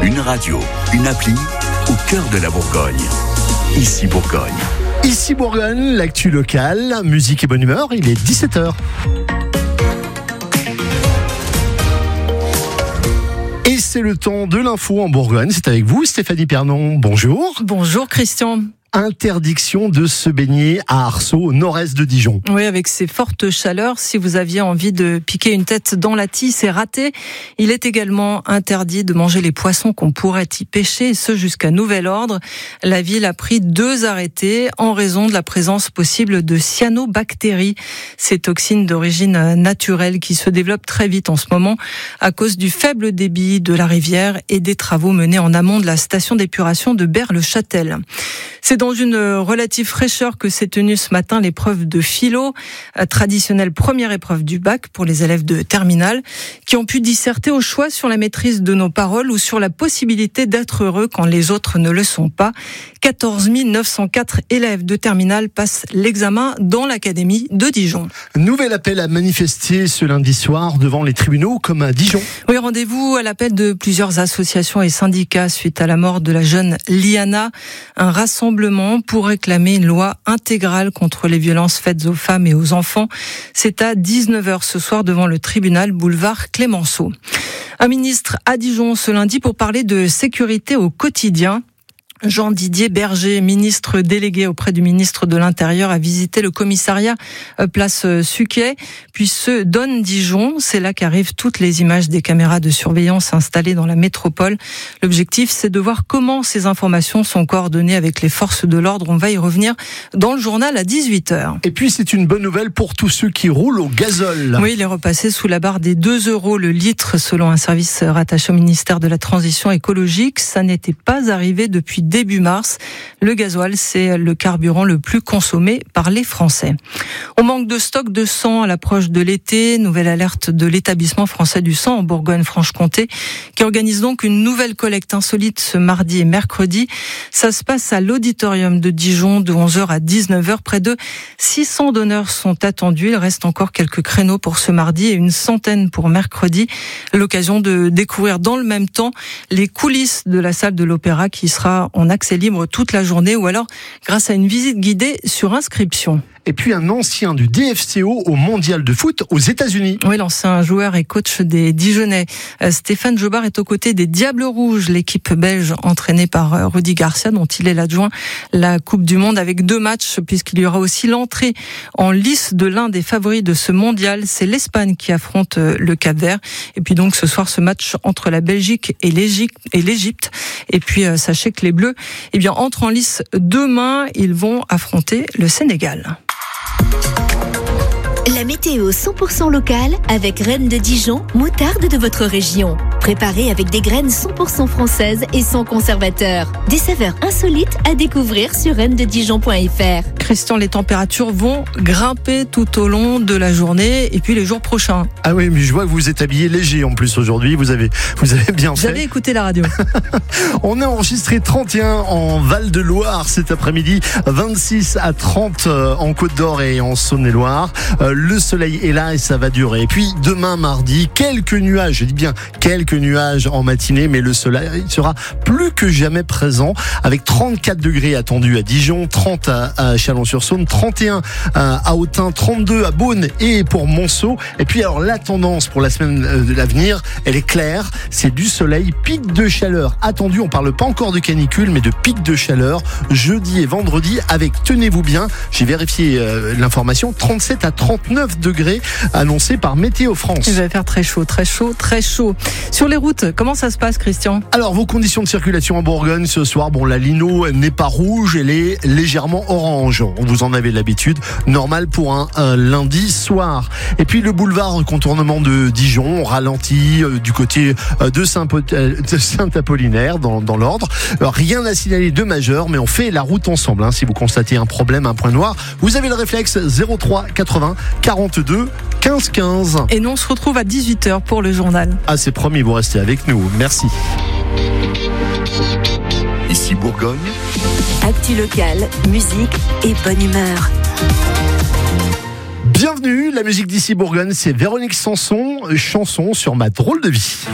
Une radio, une appli au cœur de la Bourgogne. Ici Bourgogne. Ici Bourgogne, l'actu locale, musique et bonne humeur, il est 17h. Et c'est le temps de l'info en Bourgogne. C'est avec vous, Stéphanie Pernon. Bonjour. Bonjour Christian. Interdiction de se baigner à Arceaux, au nord-est de Dijon. Oui, avec ces fortes chaleurs, si vous aviez envie de piquer une tête dans la Thie, c'est raté. Il est également interdit de manger les poissons qu'on pourrait y pêcher, et ce jusqu'à nouvel ordre. La ville a pris 2 arrêtés en raison de la présence possible de cyanobactéries, ces toxines d'origine naturelle qui se développent très vite en ce moment à cause du faible débit de la rivière et des travaux menés en amont de la station d'épuration de Berre-le-Châtel. C'est dans une relative fraîcheur que s'est tenue ce matin l'épreuve de philo, traditionnelle première épreuve du bac pour les élèves de terminale, qui ont pu disserter au choix sur la maîtrise de nos paroles ou sur la possibilité d'être heureux quand les autres ne le sont pas. 14 904 élèves de terminale passent l'examen dans l'académie de Dijon. Nouvel appel à manifester ce lundi soir devant les tribunaux comme à Dijon. Oui, rendez-vous à l'appel de plusieurs associations et syndicats suite à la mort de la jeune Liana. Un rassemblement pour réclamer une loi intégrale contre les violences faites aux femmes et aux enfants. C'est à 19h ce soir devant le tribunal boulevard Clémenceau. Un ministre à Dijon ce lundi pour parler de sécurité au quotidien. Jean-Didier Berger, ministre délégué auprès du ministre de l'Intérieur, a visité le commissariat place Suquet, puis ce Donne-Dijon. C'est là qu'arrivent toutes les images des caméras de surveillance installées dans la métropole. L'objectif, c'est de voir comment ces informations sont coordonnées avec les forces de l'ordre. On va y revenir dans le journal à 18h. Et puis, c'est une bonne nouvelle pour tous ceux qui roulent au gazole. Oui, il est repassé sous la barre des 2 € le litre, selon un service rattaché au ministère de la Transition écologique. Ça n'était pas arrivé depuis début mars. Le gasoil, c'est le carburant le plus consommé par les Français. On manque de stock de sang à l'approche de l'été. Nouvelle alerte de l'établissement français du sang en Bourgogne-Franche-Comté, qui organise donc une nouvelle collecte insolite ce mardi et mercredi. Ça se passe à l'auditorium de Dijon de 11h à 19h. Près de 600 donneurs sont attendus. Il reste encore quelques créneaux pour ce mardi et une centaine pour mercredi. L'occasion de découvrir dans le même temps les coulisses de la salle de l'Opéra qui sera en accès libre toute la journée ou alors grâce à une visite guidée sur inscription. Et puis un ancien du DFCO au mondial de foot aux États-Unis. Oui, l'ancien joueur et coach des Dijonnais. Stéphane Jobard est aux côtés des Diables Rouges, l'équipe belge entraînée par Rudy Garcia, dont il est l'adjoint. La Coupe du Monde avec 2 matchs, puisqu'il y aura aussi l'entrée en lice de l'un des favoris de ce mondial. C'est l'Espagne qui affronte le Cap-Vert. Et puis donc ce soir, ce match entre la Belgique et l'Égypte. Et puis sachez que les Bleus, entrent en lice demain. Ils vont affronter le Sénégal. La météo 100% locale avec Reine de Dijon, moutarde de votre région. Préparée avec des graines 100% françaises et sans conservateur. Des saveurs insolites à découvrir sur reinededijon.fr. Christian, les températures vont grimper tout au long de la journée et puis les jours prochains. Ah oui, mais je vois que vous êtes habillé léger en plus aujourd'hui. Vous avez bien fait. J'avais écouté la radio. On a enregistré 31 en Val-de-Loire cet après-midi, 26 à 30 en Côte-d'Or et en Saône-et-Loire. Le soleil est là et ça va durer. Et puis demain mardi, quelques nuages, je dis bien quelques nuages en matinée, mais le soleil sera plus que jamais présent avec 34 degrés attendus à Dijon, 30 à Chalon-sur-Saône, 31 à Autun, 32 à Beaune et pour Monceau. Et puis alors la tendance pour la semaine de l'avenir, elle est claire, c'est du soleil, pic de chaleur attendu. On parle pas encore de canicule, mais de pic de chaleur jeudi et vendredi avec, tenez-vous bien, j'ai vérifié l'information, 37 à 39 degrés annoncés par Météo France. Il va faire très chaud, très chaud, très chaud. Sur les routes, comment ça se passe, Christian ? Alors, vos conditions de circulation en Bourgogne ce soir, la Lino n'est pas rouge, elle est légèrement orange. Vous en avez l'habitude, normal pour un lundi soir. Et puis le boulevard contournement de Dijon, ralenti du côté de Saint-Apollinaire dans l'ordre. Rien à signaler de majeur, mais on fait la route ensemble. Si vous constatez un problème, un point noir, vous avez le réflexe 03 80 42 15 15. Et nous, on se retrouve à 18h pour le journal. Ah, c'est promis, vous restez avec nous. Merci. Ici Bourgogne. Actu locale, musique et bonne humeur. Bienvenue, la musique d'ici Bourgogne, c'est Véronique Sanson, chanson sur ma drôle de vie.